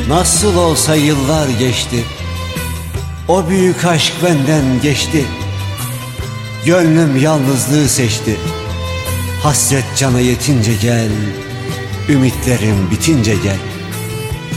Nasıl olsa yıllar geçti, o büyük aşk benden geçti. Gönlüm yalnızlığı seçti. Hasret cana yetince gel, ümitlerim bitince gel.